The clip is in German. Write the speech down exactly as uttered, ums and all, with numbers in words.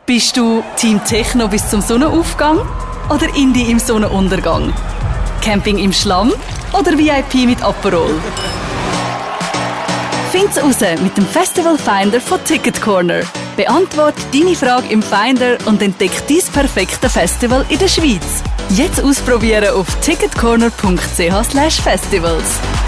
Bist du Team Techno bis zum Sonnenaufgang oder Indie im Sonnenuntergang? Camping im Schlamm oder V I P mit Aperol? Find's raus mit dem Festival Finder von Ticket Corner. Beantwort deine Frage im Finder und entdeck dein perfekte Festival in der Schweiz. Jetzt ausprobieren auf ticketcorner punkt c h slash festivals.